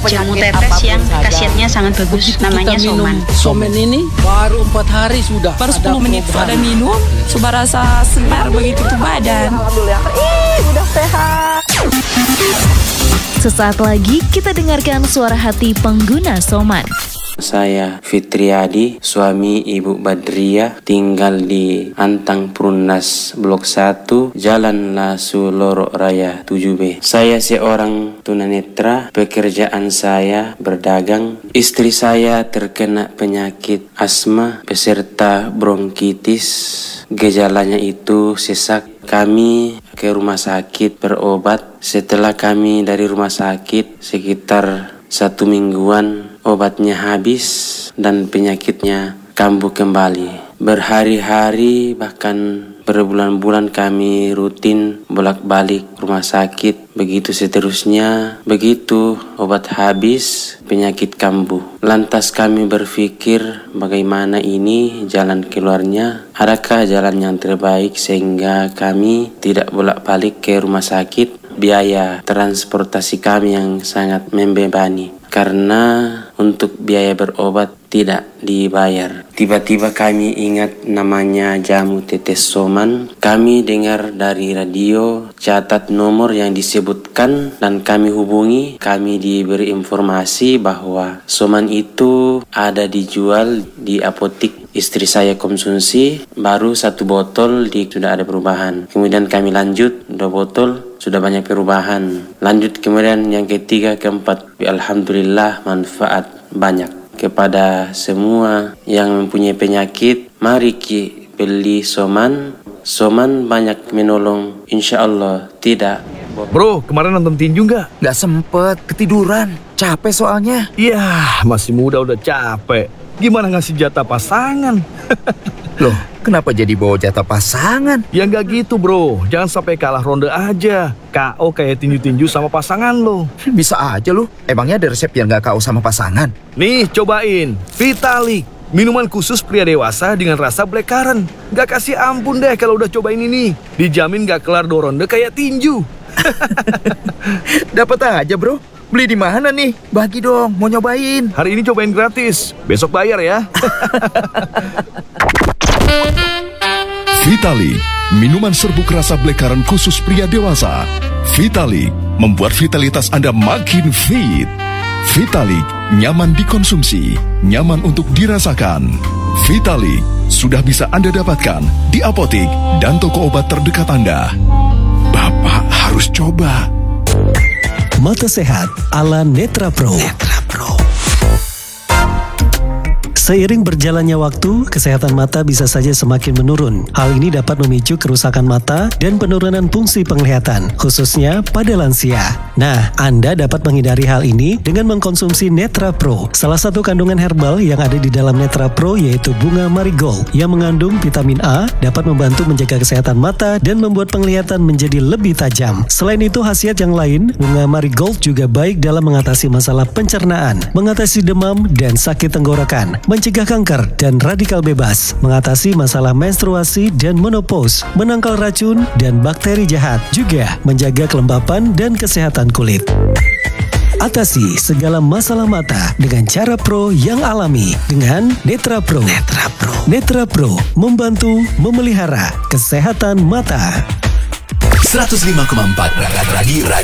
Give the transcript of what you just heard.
jamu tetes yang khasiatnya sangat bagus. Begitu Namanya kita minum Soman. Soman ini baru 4 hari sudah. Baru 10 menit sudah minum, sudah rasa segar begitu tuh badan. Alhamdulillah, udah sehat. Sesaat lagi kita dengarkan suara hati pengguna Soman. Saya Fitriadi, suami Ibu Badriah, tinggal di Antang Prunas Blok 1, Jalan Lasu Lorok Raya 7B. Saya seorang tunanetra, pekerjaan saya berdagang. Istri saya terkena penyakit asma beserta bronkitis. Gejalanya itu sesak. Kami ke rumah sakit berobat. Setelah kami dari rumah sakit sekitar 1 mingguan, obatnya habis dan penyakitnya kambuh kembali. Berhari-hari bahkan berbulan-bulan kami rutin bolak-balik rumah sakit. Begitu seterusnya. Begitu obat habis, penyakit kambuh. Lantas kami berpikir bagaimana ini jalan keluarnya. Adakah jalan yang terbaik sehingga kami tidak bolak-balik ke rumah sakit? Biaya transportasi kami yang sangat membebani. Karena untuk biaya berobat tidak dibayar. Tiba-tiba kami ingat namanya jamu tetes Soman. Kami dengar dari radio, catat nomor yang disebutkan dan kami hubungi. Kami diberi informasi bahwa Soman itu ada dijual di apotik. Istri saya konsumsi, baru 1 botol sudah ada perubahan. Kemudian kami lanjut 2 botol, sudah banyak perubahan. Lanjut kemudian yang ketiga, keempat. Alhamdulillah manfaat banyak. Kepada semua yang mempunyai penyakit, mari kita beli Soman. Soman banyak menolong, insya Allah tidak. Bro, kemarin nonton tinju nggak? Nggak sempet, ketiduran. Capek soalnya. Iya, masih muda udah capek. Gimana ngasih jatah pasangan? Loh, kenapa jadi bawa jatah pasangan? Ya nggak gitu bro, jangan sampai kalah ronde aja. KO kayak tinju-tinju sama pasangan lo. Bisa aja lu, emangnya ada resep yang nggak KO sama pasangan? Nih, cobain Vitalik, minuman khusus pria dewasa dengan rasa black currant. Nggak kasih ampun deh kalau udah cobain ini. Dijamin nggak kelar 2 ronde kayak tinju. Dapat aja bro. Beli di mana nih? Bagi dong, mau nyobain. Hari ini cobain gratis, besok bayar ya. Vitalik, minuman serbuk rasa black currant khusus pria dewasa. Vitalik, membuat vitalitas Anda makin fit. Vitalik, nyaman dikonsumsi, nyaman untuk dirasakan. Vitalik, sudah bisa Anda dapatkan di apotik dan toko obat terdekat Anda. Bapak harus coba. Mata Sehat ala Netra Pro. Seiring berjalannya waktu, kesehatan mata bisa saja semakin menurun. Hal ini dapat memicu kerusakan mata dan penurunan fungsi penglihatan, khususnya pada lansia. Nah, Anda dapat menghindari hal ini dengan mengkonsumsi Netra Pro. Salah satu kandungan herbal yang ada di dalam Netra Pro yaitu bunga marigold yang mengandung vitamin A, dapat membantu menjaga kesehatan mata dan membuat penglihatan menjadi lebih tajam. Selain itu, khasiat yang lain, bunga marigold juga baik dalam mengatasi masalah pencernaan, mengatasi demam dan sakit tenggorokan, mencegah kanker dan radikal bebas, mengatasi masalah menstruasi dan menopause, menangkal racun dan bakteri jahat, juga menjaga kelembapan dan kesehatan kulit. Atasi segala masalah mata dengan cara pro yang alami dengan Netra Pro. Netra Pro membantu memelihara kesehatan mata. 105,4 Radio